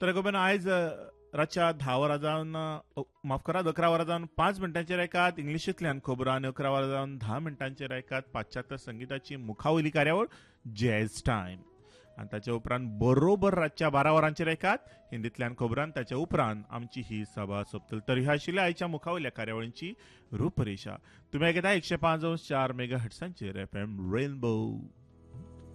तर गोबेन आयज रातच्या 10 वरां जावन माफ करात 11 वरां जावन 5 मिनटांचेर ऐकात इंग्लिशींतल्यान खबरो आनी 11 वरां जावन 10 मिनटांचेर ऐकात पाश्चात्य संगीताची मुखावयली कार्यावळ जॅझ टायम. आनी ताच्या उपरांत बरोबर रातच्या 12 वरांचेर ऐकात हिंदींतल्यान खबरां. ताच्या उपरांत आमची ही सभा सोंपतली. तर ह्या आशिल्ल्या आयच्या मुखावयल्या कार्यावळींची रूपरेषा. तुमी ऐकता 105.4 मेगा हर्ट्सांचेर FM रेनबो.